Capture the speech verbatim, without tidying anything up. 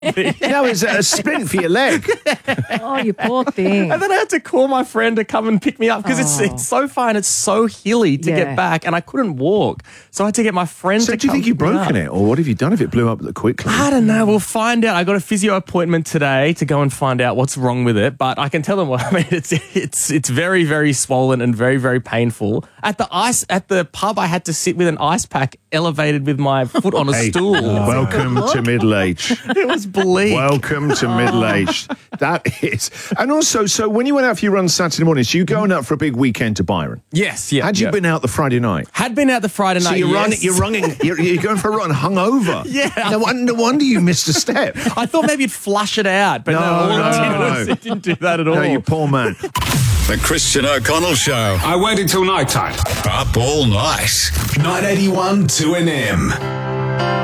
No, it's a splint for your leg. Oh, you poor thing. And then I had to call my friend to come and pick me up because Oh. it's it's so far and it's so hilly to Yeah. get back, and I couldn't walk. So I had to get my friend So to do you come think you've pick me broken up. it, or what have you done if it blew up quickly? I don't know. We'll find out. I got a physio appointment today to go and find out what's wrong with it. But I can tell them what I mean. It's it's it's very very swollen and very very painful. At the ice at the pub, I had to sit with an ice pack elevated with my foot on a Hey, stool. welcome to middle age. It was bleak. Welcome to middle age. That is. And also, so when you went out for your run Saturday morning, so you going out for a big weekend to Byron? Yes, yeah. Had you yeah. been out the Friday night? Had been out the Friday night. So you're yes. running, you're running, you're, you're going for a run hungover. Yeah. No wonder, no wonder you missed a step. I thought maybe you'd flush it out, but no, No, all no, it did no. was it didn't do that at all. No, you poor man. The Christian O'Connell Show. I waited till night time. Up all night. nine eighty-one two N M.